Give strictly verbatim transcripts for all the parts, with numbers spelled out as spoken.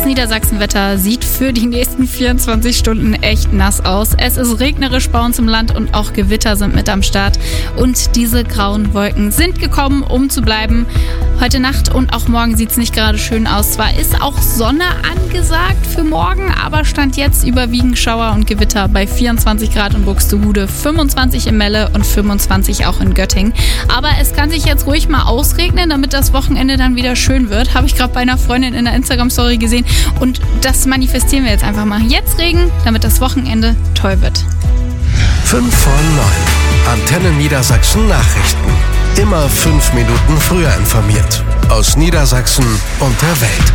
Das Niedersachsenwetter sieht für die nächsten vierundzwanzig Stunden echt nass aus. Es ist regnerisch bei uns im Land und auch Gewitter sind mit am Start. Und diese grauen Wolken sind gekommen, um zu bleiben. Heute Nacht und auch morgen sieht es nicht gerade schön aus. Zwar ist auch Sonne angesagt für morgen, aber Stand jetzt überwiegend Schauer und Gewitter bei vierundzwanzig Grad in Buxtehude, fünfundzwanzig in Melle und fünfundzwanzig auch in Göttingen. Aber es kann sich jetzt ruhig mal ausregnen, damit das Wochenende dann wieder schön wird. Habe ich gerade bei einer Freundin in der Instagram-Story gesehen. Und das manifestieren wir jetzt einfach mal. Jetzt Regen, damit das Wochenende toll wird. fünf vor neun. Antenne Niedersachsen Nachrichten. Immer fünf Minuten früher informiert. Aus Niedersachsen und der Welt.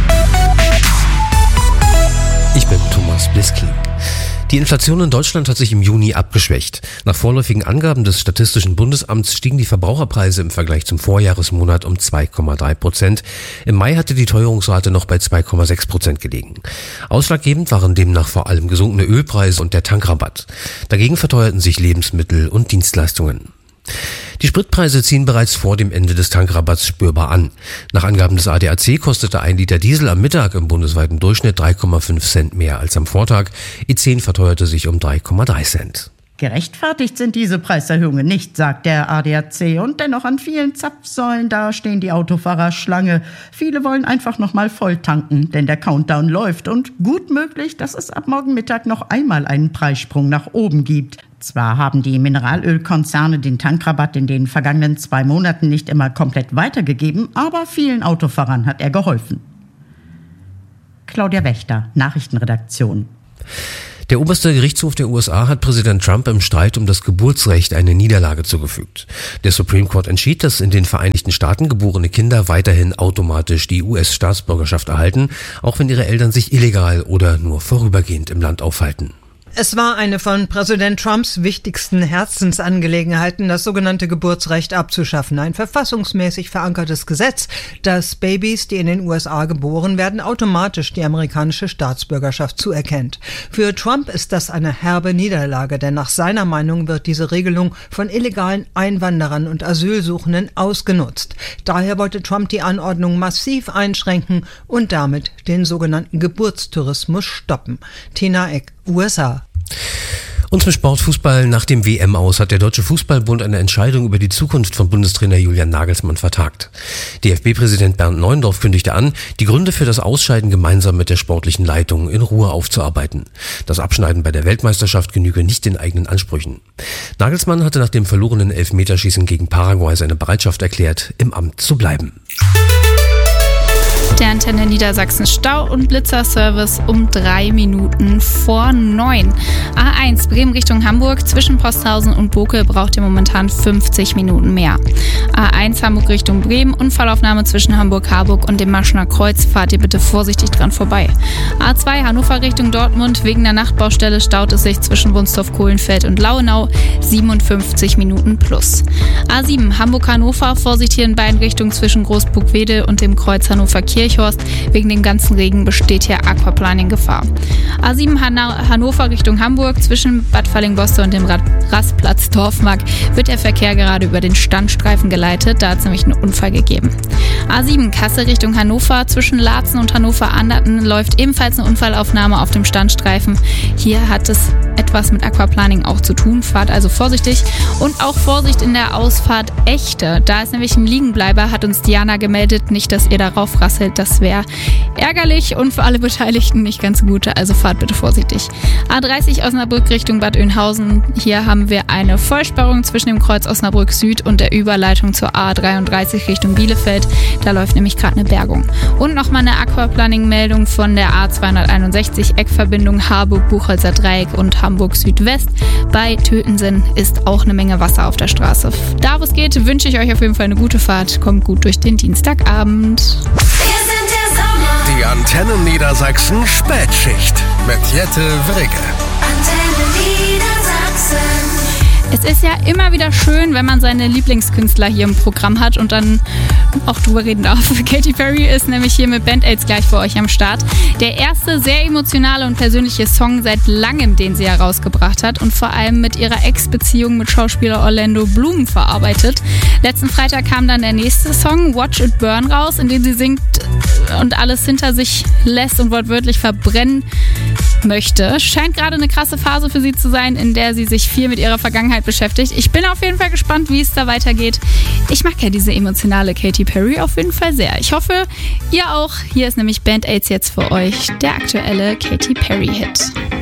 Ich bin Thomas Blisky. Die Inflation in Deutschland hat sich im Juni abgeschwächt. Nach vorläufigen Angaben des Statistischen Bundesamts stiegen die Verbraucherpreise im Vergleich zum Vorjahresmonat um zwei Komma drei Prozent. Im Mai hatte die Teuerungsrate noch bei zwei Komma sechs Prozent gelegen. Ausschlaggebend waren demnach vor allem gesunkene Ölpreise und der Tankrabatt. Dagegen verteuerten sich Lebensmittel und Dienstleistungen. Die Spritpreise ziehen bereits vor dem Ende des Tankrabatts spürbar an. Nach Angaben des A D A C kostete ein Liter Diesel am Mittag im bundesweiten Durchschnitt drei Komma fünf Cent mehr als am Vortag. E zehn verteuerte sich um drei Komma drei Cent. Gerechtfertigt sind diese Preiserhöhungen nicht, sagt der A D A C. Und dennoch an vielen Zapfsäulen, da stehen die Autofahrer Schlange. Viele wollen einfach noch mal voll tanken, denn der Countdown läuft. Und gut möglich, dass es ab morgen Mittag noch einmal einen Preissprung nach oben gibt. Zwar haben die Mineralölkonzerne den Tankrabatt in den vergangenen zwei Monaten nicht immer komplett weitergegeben, aber vielen Autofahrern hat er geholfen. Claudia Wächter, Nachrichtenredaktion. Der oberste Gerichtshof der U S A hat Präsident Trump im Streit um das Geburtsrecht eine Niederlage zugefügt. Der Supreme Court entschied, dass in den Vereinigten Staaten geborene Kinder weiterhin automatisch die U S-Staatsbürgerschaft erhalten, auch wenn ihre Eltern sich illegal oder nur vorübergehend im Land aufhalten. Es war eine von Präsident Trumps wichtigsten Herzensangelegenheiten, das sogenannte Geburtsrecht abzuschaffen. Ein verfassungsmäßig verankertes Gesetz, das Babys, die in den U S A geboren werden, automatisch die amerikanische Staatsbürgerschaft zuerkennt. Für Trump ist das eine herbe Niederlage, denn nach seiner Meinung wird diese Regelung von illegalen Einwanderern und Asylsuchenden ausgenutzt. Daher wollte Trump die Anordnung massiv einschränken und damit den sogenannten Geburtstourismus stoppen. Tina Eck, U S A. Und zum Sportfußball: Nach dem W M-Aus hat der Deutsche Fußballbund eine Entscheidung über die Zukunft von Bundestrainer Julian Nagelsmann vertagt. D F B-Präsident Bernd Neuendorf kündigte an, die Gründe für das Ausscheiden gemeinsam mit der sportlichen Leitung in Ruhe aufzuarbeiten. Das Abschneiden bei der Weltmeisterschaft genüge nicht den eigenen Ansprüchen. Nagelsmann hatte nach dem verlorenen Elfmeterschießen gegen Paraguay seine Bereitschaft erklärt, im Amt zu bleiben. Der Antenne Niedersachsen Stau- und Blitzerservice um drei Minuten vor neun. A eins Bremen Richtung Hamburg zwischen Posthausen und Bokel braucht ihr momentan fünfzig Minuten mehr. A eins Hamburg Richtung Bremen, Unfallaufnahme zwischen Hamburg-Harburg und dem Maschener Kreuz, fahrt ihr bitte vorsichtig dran vorbei. A zwei Hannover Richtung Dortmund, wegen der Nachtbaustelle staut es sich zwischen Wunstorf-Kohlenfeld und Lauenau, siebenundfünfzig Minuten plus. A sieben Hamburg-Hannover, Vorsicht hier in beiden Richtungen zwischen Großburg-Wedel und dem Kreuz Hannover-Kirchhorst. Wegen dem ganzen Regen besteht hier Aquaplaning-Gefahr. A sieben Han- Hannover Richtung Hamburg zwischen Bad Fallingbostel und dem Rad- Rastplatz Dorfmark wird der Verkehr gerade über den Standstreifen geleitet. Da hat es nämlich einen Unfall gegeben. A sieben Kassel Richtung Hannover zwischen Laatzen und Hannover-Anderten läuft ebenfalls eine Unfallaufnahme auf dem Standstreifen. Hier hat es etwas mit Aquaplaning auch zu tun. Fahrt also vorsichtig. Und auch Vorsicht in der Ausfahrt Echte. Da ist nämlich ein Liegenbleiber, hat uns Diana gemeldet. Nicht, dass ihr darauf rasselt. Das wäre ärgerlich und für alle Beteiligten nicht ganz gut. Also fahrt bitte vorsichtig. A dreißig Osnabrück Richtung Bad Oeynhausen. Hier haben wir eine Vollsperrung zwischen dem Kreuz Osnabrück Süd und der Überleitung zur A dreiunddreißig Richtung Bielefeld. Da läuft nämlich gerade eine Bergung. Und nochmal eine Aquaplaning-Meldung von der A zweihunderteinundsechzig Eckverbindung Harburg-Buchholzer Dreieck und Hamburg Südwest. Bei Tötensen ist auch eine Menge Wasser auf der Straße. Da wo es geht, wünsche ich euch auf jeden Fall eine gute Fahrt. Kommt gut durch den Dienstagabend. Die Antenne Niedersachsen Spätschicht mit Jette Wrigge. Antenne Niedersachsen. Es ist ja immer wieder schön, wenn man seine Lieblingskünstler hier im Programm hat und dann auch drüber reden darf. Katy Perry ist nämlich hier mit Band-Aids gleich für euch am Start. Der erste sehr emotionale und persönliche Song seit langem, den sie herausgebracht hat und vor allem mit ihrer Ex-Beziehung mit Schauspieler Orlando Bloom verarbeitet. Letzten Freitag kam dann der nächste Song, Watch It Burn, raus, in dem sie singt und alles hinter sich lässt und wortwörtlich verbrennen möchte. Scheint gerade eine krasse Phase für sie zu sein, in der sie sich viel mit ihrer Vergangenheit beschäftigt. Ich bin auf jeden Fall gespannt, wie es da weitergeht. Ich mag ja diese emotionale Katy Perry auf jeden Fall sehr. Ich hoffe, ihr auch. Hier ist nämlich Band-Aids jetzt für euch, der aktuelle Katy Perry-Hit.